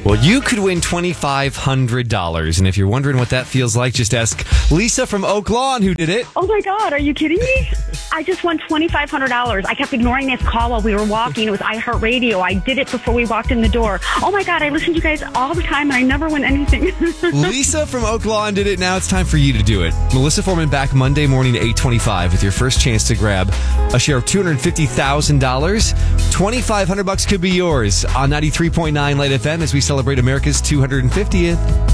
Well, you could win $2,500. And if you're wondering what that feels like, just ask Lisa from Oak Lawn who did it. Oh, my God. Are you kidding me? I just won $2,500. I kept ignoring this call while we were walking. It was iHeartRadio. I did it before we walked in the door. Oh, my God. I listen to you guys all the time, and I never win anything. Lisa from Oak Lawn did it. Now it's time for you to do it. Melissa Foreman back Monday morning at 8:25 with your first chance to grab a share of $250,000. $2,500 could be yours on 93.9 Light FM as we celebrate America's 250th.